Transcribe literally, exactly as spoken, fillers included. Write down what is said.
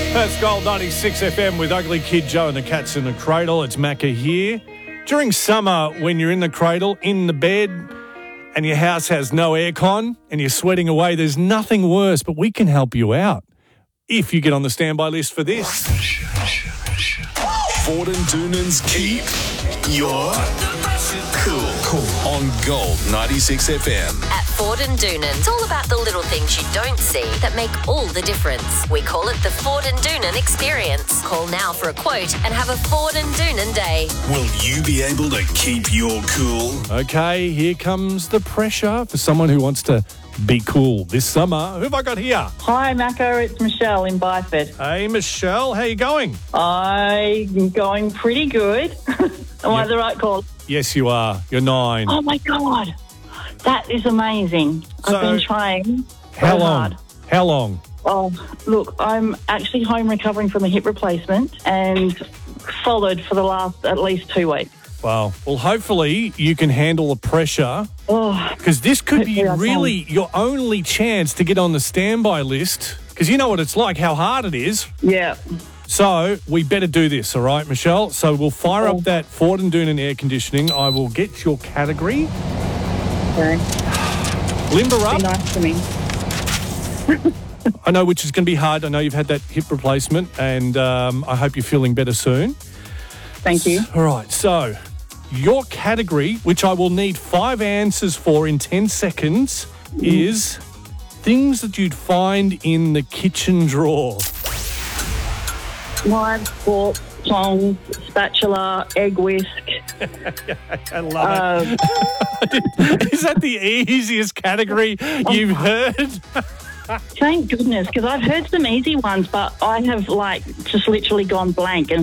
That's Gold ninety-six F M with Ugly Kid Joe and the Cats in the Cradle. It's Macca here. During summer, when you're in the cradle, in the bed, and your house has no aircon and you're sweating away, there's nothing worse, but we can help you out if you get on the standby list for this. Ford and Doonan's Keep Your Cool. Cool. On Gold ninety-six F M. At Ford and Doonan, it's all about the little things you don't see that make all the difference. We call it the Ford and Doonan experience. Call now for a quote and have a Ford and Doonan day. Will you be able to keep your cool? Okay, here comes the pressure for someone who wants to be cool this summer. Who have I got here? Hi, Macca. It's Michelle in Byford. Hey, Michelle. How you going? I'm going pretty good. Am I Yep. the right call? Yes, you are. You're nine. Oh, my God. That is amazing. So, I've been trying so How long? hard. How long? Oh, look, I'm actually home recovering from a hip replacement and solid for the last at least two weeks. Wow. Well, hopefully you can handle the pressure, Oh, because this could be Hopefully I can. really your only chance to get on the standby list, because you know what it's like, how hard it is. yeah. So we better do this, all right, Michelle? So we'll fire Oh. up that Ford and Doonan air conditioning. I will get your category. Okay. Limber Be up. nice to me. I know, which is going to be hard. I know you've had that hip replacement, and um, I hope you're feeling better soon. Thank you. All right, so your category, which I will need five answers for in ten seconds, is things that you'd find in the kitchen drawer. Knives, forks, tongs, spatula, egg whisk. I love Uh, it. Is that the easiest category you've heard? thank goodness, because I've heard some easy ones, but I have, like, just literally gone blank and